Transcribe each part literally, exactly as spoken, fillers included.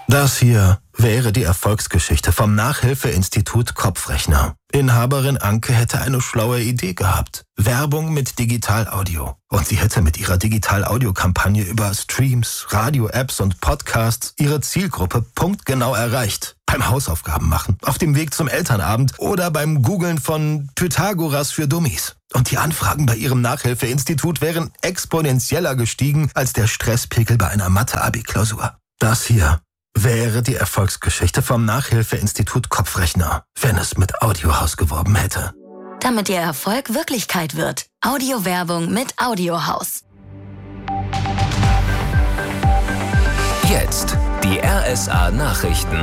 Das hier wäre die Erfolgsgeschichte vom Nachhilfeinstitut Kopfrechner. Inhaberin Anke hätte eine schlaue Idee gehabt. Werbung mit Digital-Audio. Und sie hätte mit ihrer Digital-Audio-Kampagne über Streams, Radio-Apps und Podcasts ihre Zielgruppe punktgenau erreicht. Beim Hausaufgaben machen, auf dem Weg zum Elternabend oder beim Googlen von Pythagoras für Dummies. Und die Anfragen bei ihrem Nachhilfeinstitut wären exponentieller gestiegen als der Stresspegel bei einer Mathe-Abi-Klausur. Das hier wäre die Erfolgsgeschichte vom Nachhilfeinstitut Kopfrechner, wenn es mit Audiohaus geworben hätte. Damit Ihr Erfolg Wirklichkeit wird. Audiowerbung mit Audiohaus. Jetzt die R S A-Nachrichten.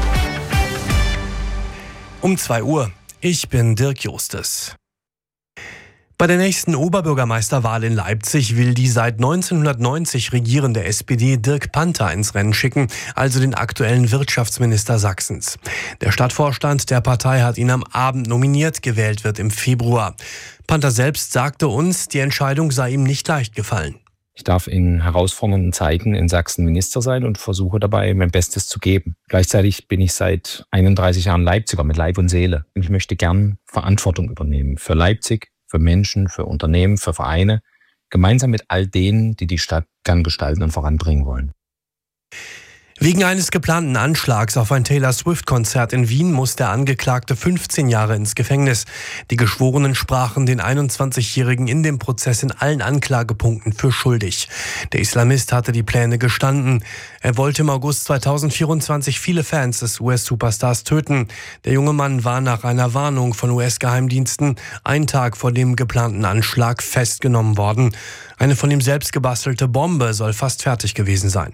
Um zwei Uhr. Ich bin Dirk Justes. Bei der nächsten Oberbürgermeisterwahl in Leipzig will die seit neunzehnhundertneunzig regierende S P D Dirk Panther ins Rennen schicken, also den aktuellen Wirtschaftsminister Sachsens. Der Stadtvorstand der Partei hat ihn am Abend nominiert, gewählt wird im Februar. Panther selbst sagte uns, die Entscheidung sei ihm nicht leicht gefallen. Ich darf in herausfordernden Zeiten in Sachsen Minister sein und versuche dabei mein Bestes zu geben. Gleichzeitig bin ich seit einunddreißig Jahren Leipziger mit Leib und Seele. Ich möchte gern Verantwortung übernehmen für Leipzig, für Menschen, für Unternehmen, für Vereine, gemeinsam mit all denen, die die Stadt gern gestalten und voranbringen wollen. Wegen eines geplanten Anschlags auf ein Taylor Swift-Konzert in Wien muss der Angeklagte fünfzehn Jahre ins Gefängnis. Die Geschworenen sprachen den einundzwanzigjährigen in dem Prozess in allen Anklagepunkten für schuldig. Der Islamist hatte die Pläne gestanden. Er wollte im August zweitausendvierundzwanzig viele Fans des U S-Superstars töten. Der junge Mann war nach einer Warnung von U S-Geheimdiensten einen Tag vor dem geplanten Anschlag festgenommen worden. Eine von ihm selbst gebastelte Bombe soll fast fertig gewesen sein.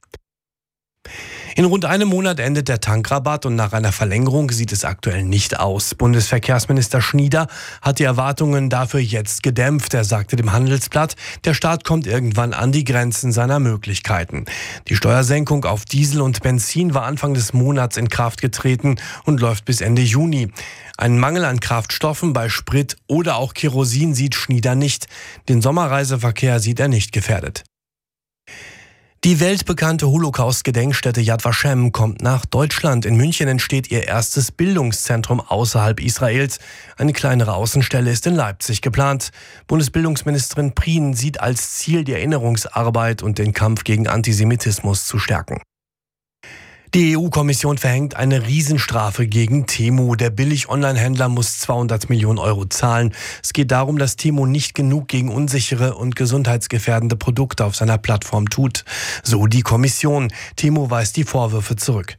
In rund einem Monat endet der Tankrabatt und nach einer Verlängerung sieht es aktuell nicht aus. Bundesverkehrsminister Schnieder hat die Erwartungen dafür jetzt gedämpft. Er sagte dem Handelsblatt, der Staat kommt irgendwann an die Grenzen seiner Möglichkeiten. Die Steuersenkung auf Diesel und Benzin war Anfang des Monats in Kraft getreten und läuft bis Ende Juni. Einen Mangel an Kraftstoffen bei Sprit oder auch Kerosin sieht Schnieder nicht. Den Sommerreiseverkehr sieht er nicht gefährdet. Die weltbekannte Holocaust-Gedenkstätte Yad Vashem kommt nach Deutschland. In München entsteht ihr erstes Bildungszentrum außerhalb Israels. Eine kleinere Außenstelle ist in Leipzig geplant. Bundesbildungsministerin Prien sieht als Ziel, die Erinnerungsarbeit und den Kampf gegen Antisemitismus zu stärken. Die E U-Kommission verhängt eine Riesenstrafe gegen Temu. Der Billig-Online-Händler muss zweihundert Millionen Euro zahlen. Es geht darum, dass Temu nicht genug gegen unsichere und gesundheitsgefährdende Produkte auf seiner Plattform tut. So die Kommission. Temu weist die Vorwürfe zurück.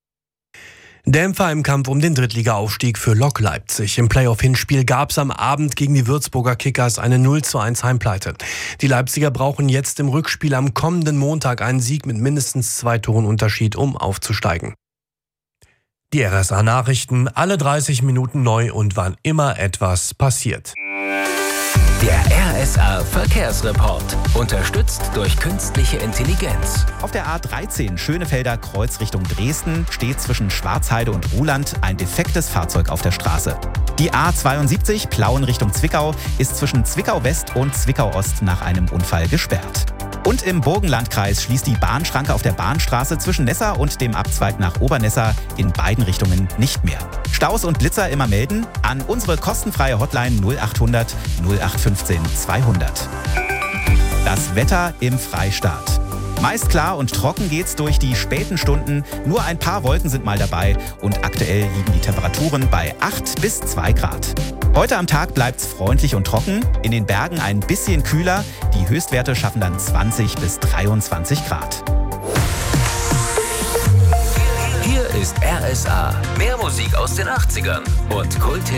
Dämpfer im Kampf um den Drittliga-Aufstieg für Lok Leipzig. Im Playoff-Hinspiel gab es am Abend gegen die Würzburger Kickers eine null zu eins Heimpleite. Die Leipziger brauchen jetzt im Rückspiel am kommenden Montag einen Sieg mit mindestens zwei Toren Unterschied, um aufzusteigen. Die R S A-Nachrichten, alle dreißig Minuten neu und wann immer etwas passiert. Der R S A-Verkehrsreport. Unterstützt durch künstliche Intelligenz. Auf der A dreizehn Schönefelder Kreuz Richtung Dresden steht zwischen Schwarzheide und Ruhland ein defektes Fahrzeug auf der Straße. Die A zweiundsiebzig Plauen Richtung Zwickau ist zwischen Zwickau West und Zwickau Ost nach einem Unfall gesperrt. Und im Burgenlandkreis schließt die Bahnschranke auf der Bahnstraße zwischen Nessa und dem Abzweig nach Obernessa in beiden Richtungen nicht mehr. Staus und Blitzer immer melden an unsere kostenfreie Hotline null achthundert null acht fünfzehn zweihundert. Das Wetter im Freistaat. Meist klar und trocken geht's durch die späten Stunden. Nur ein paar Wolken sind mal dabei und aktuell liegen die Temperaturen bei acht bis zwei Grad. Heute am Tag bleibt's freundlich und trocken. In den Bergen ein bisschen kühler. Die Höchstwerte schaffen dann zwanzig bis dreiundzwanzig Grad. Hier ist R S A. Mehr Musik aus den achtzigern und Kult